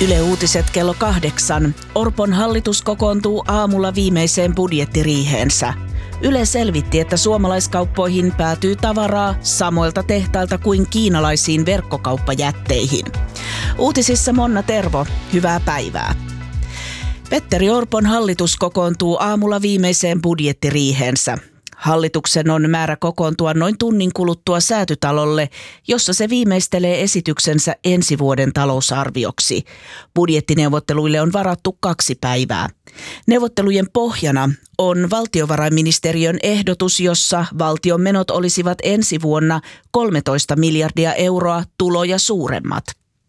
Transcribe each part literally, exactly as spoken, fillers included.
Yle Uutiset kello kahdeksan. Orpon hallitus kokoontuu aamulla viimeiseen budjettiriiheensä. Yle selvitti, että suomalaiskauppoihin päätyy tavaraa samoilta tehtailta kuin kiinalaisiin verkkokauppajätteihin. Uutisissa Monna Tervo, hyvää päivää. Petteri Orpon hallitus kokoontuu aamulla viimeiseen budjettiriiheensä. Hallituksen on määrä kokoontua noin tunnin kuluttua Säätytalolle, jossa se viimeistelee esityksensä ensi vuoden talousarvioksi. Budjettineuvotteluille on varattu kaksi päivää. Neuvottelujen pohjana on valtiovarainministeriön ehdotus, jossa valtion menot olisivat ensi vuonna kolmetoista miljardia euroa tuloja suuremmat.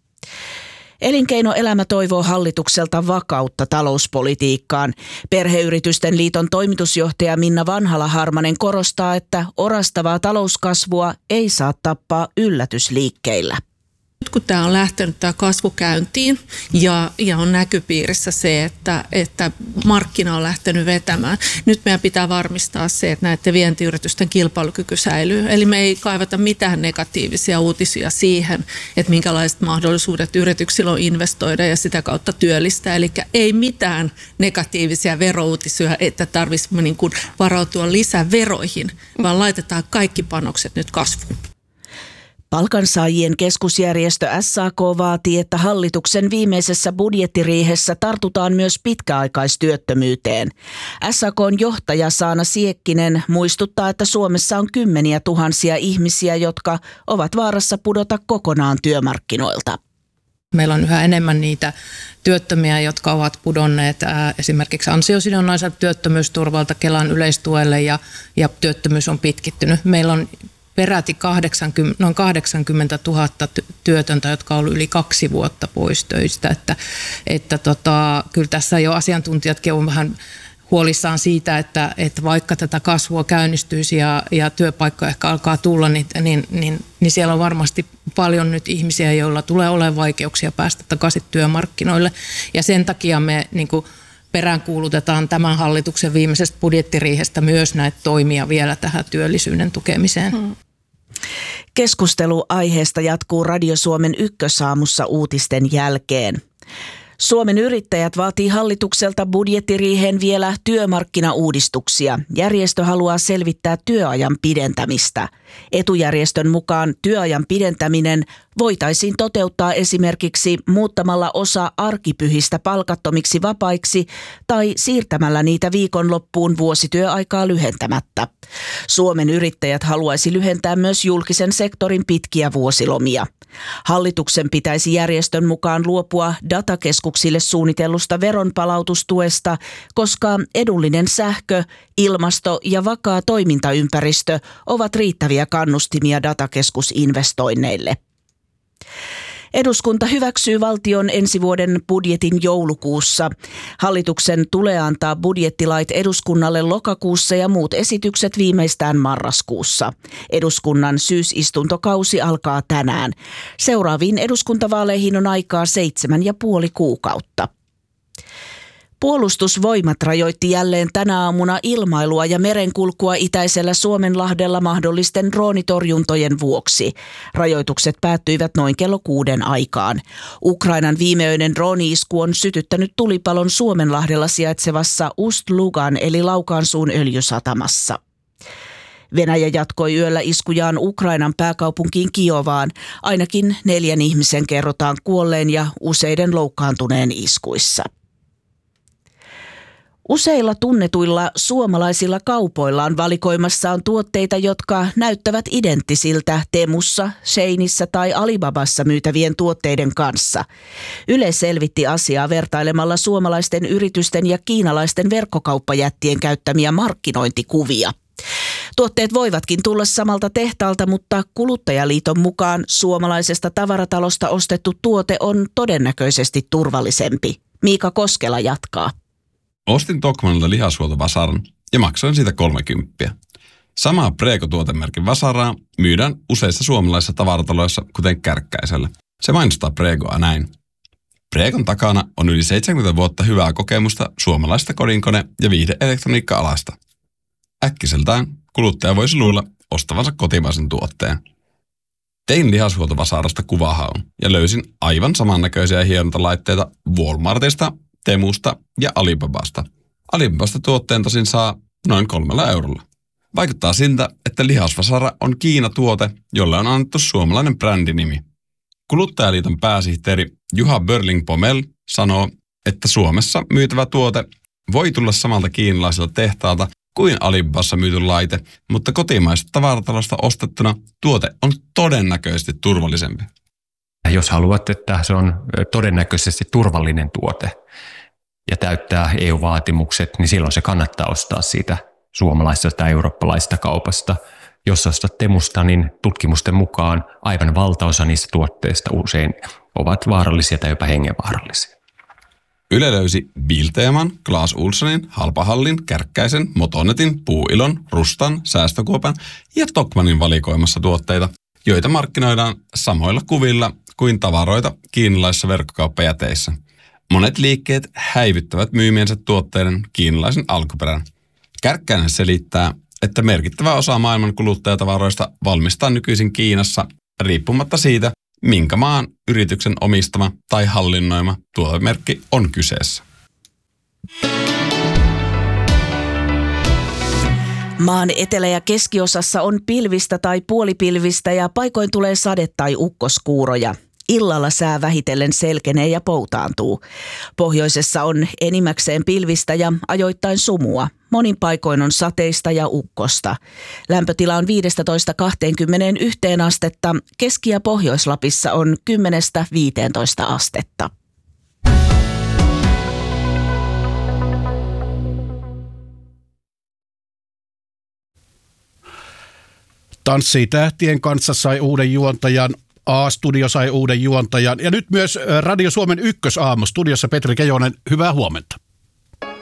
Elinkeinoelämä toivoo hallitukselta vakautta talouspolitiikkaan. Perheyritysten liiton toimitusjohtaja Minna Vanhala-Harmanen korostaa, että orastavaa talouskasvua ei saa tappaa yllätysliikkeillä. Nyt kun tämä on lähtenyt tämä kasvu käyntiin ja, ja on näkypiirissä se, että, että markkina on lähtenyt vetämään, nyt meidän pitää varmistaa se, että näiden vientiyritysten kilpailukyky säilyy. Eli me ei kaivata mitään negatiivisia uutisia siihen, että minkälaiset mahdollisuudet yrityksillä on investoida ja sitä kautta työllistää. Eli ei mitään negatiivisia verouutisia, että tarvitsisi niin kuin varautua lisäveroihin, vaan laitetaan kaikki panokset nyt kasvuun. Palkansaajien keskusjärjestö S A K vaatii, että hallituksen viimeisessä budjettiriihessä tartutaan myös pitkäaikaistyöttömyyteen. S A K:n johtaja Saana Siekkinen muistuttaa, että Suomessa on kymmeniä tuhansia ihmisiä, jotka ovat vaarassa pudota kokonaan työmarkkinoilta. Meillä on yhä enemmän niitä työttömiä, jotka ovat pudonneet ää, esimerkiksi ansiosidonnaiselta työttömyysturvalta Kelan yleistuelle ja, ja työttömyys on pitkittynyt. Meillä on peräti kahdeksankymmentä, noin kahdeksankymmentätuhatta työtöntä, jotka on ollut yli kaksi vuotta pois töistä. Että, että tota, kyllä tässä jo asiantuntijatkin on vähän huolissaan siitä, että, että vaikka tätä kasvua käynnistyisi ja, ja työpaikkoja ehkä alkaa tulla, niin, niin, niin, niin siellä on varmasti paljon nyt ihmisiä, joilla tulee olemaan vaikeuksia päästä takaisin työmarkkinoille. Ja sen takia me niin kuin peräänkuulutetaan tämän hallituksen viimeisestä budjettiriihestä myös näitä toimia vielä tähän työllisyyden tukemiseen. Hmm. Keskustelu aiheesta jatkuu Radio Suomen Ykkösaamussa uutisten jälkeen. Suomen yrittäjät vaatii hallitukselta budjettiriiheen vielä työmarkkinauudistuksia. Järjestö haluaa selvittää työajan pidentämistä. Etujärjestön mukaan työajan pidentäminen voitaisiin toteuttaa esimerkiksi muuttamalla osa arkipyhistä palkattomiksi vapaiksi tai siirtämällä niitä viikonloppuun vuosityöaikaa lyhentämättä. Suomen yrittäjät haluaisi lyhentää myös julkisen sektorin pitkiä vuosilomia. Hallituksen pitäisi järjestön mukaan luopua datakeskuksille suunnitellusta veronpalautustuesta, koska edullinen sähkö, ilmasto ja vakaa toimintaympäristö ovat riittäviä kannustimia datakeskusinvestoinneille. Eduskunta hyväksyy valtion ensi vuoden budjetin joulukuussa. Hallituksen tulee antaa budjettilait eduskunnalle lokakuussa ja muut esitykset viimeistään marraskuussa. Eduskunnan syysistuntokausi alkaa tänään. Seuraaviin eduskuntavaaleihin on aikaa seitsemän ja puoli kuukautta. Puolustusvoimat rajoitti jälleen tänä aamuna ilmailua ja merenkulkua itäisellä Suomenlahdella mahdollisten droonitorjuntojen vuoksi. Rajoitukset päättyivät noin kello kuuden aikaan. Ukrainan viimeinen drooni-isku on sytyttänyt tulipalon Suomenlahdella sijaitsevassa Ust-Lugan eli Laukaansuun öljysatamassa. Venäjä jatkoi yöllä iskujaan Ukrainan pääkaupunkiin Kiovaan. Ainakin neljän ihmisen kerrotaan kuolleen ja useiden loukkaantuneen iskuissa. Useilla tunnetuilla suomalaisilla kaupoilla on valikoimassaan tuotteita, jotka näyttävät identtisiltä Temussa, Sheinissä tai Alibabassa myytävien tuotteiden kanssa. Yle selvitti asiaa vertailemalla suomalaisten yritysten ja kiinalaisten verkkokauppajättien käyttämiä markkinointikuvia. Tuotteet voivatkin tulla samalta tehtaalta, mutta Kuluttajaliiton mukaan suomalaisesta tavaratalosta ostettu tuote on todennäköisesti turvallisempi. Miika Koskela jatkaa. Ostin Tokmanilta lihashuoltovasaran ja maksoin siitä kolmekymppiä. Samaa Prego-tuotemerkin vasaraa myydään useissa suomalaisissa tavarataloissa, kuten Kärkkäisellä. Se mainostaa Pregoa näin. Pregon takana on yli seitsemänkymmentä vuotta hyvää kokemusta suomalaisesta kodinkone- ja viihdeelektroniikka-alasta. Äkkiseltään kuluttaja voisi luulla ostavansa kotimaisen tuotteen. Tein lihashuoltovasarasta kuvahaun ja löysin aivan samannäköisiä hierontalaitteita Walmartista, Temusta ja Alibabasta. Alibabasta tuotteen tosin saa noin kolmella eurolla. Vaikuttaa siltä, että lihasvasara on Kiina-tuote, jolle on annettu suomalainen brändinimi. Kuluttajaliiton pääsihteeri Juha Börling-Pomel sanoo, että Suomessa myytävä tuote voi tulla samalta kiinalaiselta tehtaalta kuin Alibabassa myyty laite, mutta kotimaisesta tavaratalosta ostettuna tuote on todennäköisesti turvallisempi. Jos haluat, että se on todennäköisesti turvallinen tuote ja täyttää E U-vaatimukset, niin silloin se kannattaa ostaa siitä suomalaisesta tai eurooppalaisesta kaupasta. Jos ostat Temusta, niin tutkimusten mukaan aivan valtaosa niistä tuotteista usein ovat vaarallisia tai jopa hengenvaarallisia. Yle löysi Bilteeman, Clas Ohlsonin, Halpahallin, Kärkkäisen, Motonetin, Puuilon, Rustan, Säästökuopan ja Tokmannin valikoimassa tuotteita, joita markkinoidaan samoilla kuvilla kuin tavaroita kiinalaisissa verkkokauppajäteissä. Monet liikkeet häivyttävät myymiensä tuotteiden kiinalaisen alkuperän. Kärkkäinen selittää, että merkittävä osa maailman kuluttajatavaroista valmistaa nykyisin Kiinassa riippumatta siitä, minkä maan yrityksen omistama tai hallinnoima tuotemerkki on kyseessä. Maan etelä- ja keskiosassa on pilvistä tai puolipilvistä ja paikoin tulee sade- tai ukkoskuuroja. Illalla sää vähitellen selkenee ja poutaantuu. Pohjoisessa on enimmäkseen pilvistä ja ajoittain sumua. Monin paikoin on sateista ja ukkosta. Lämpötila on viisitoista kaksikymmentäyksi astetta. Keski- ja Pohjois-Lapissa on kymmenestä viiteentoista astetta. Tanssii tähtien kanssa sai uuden juontajan. A-studio sai uuden juontajan ja nyt myös Radio Suomen ykkösaamu. Studiossa Petri Kejonen, hyvää huomenta.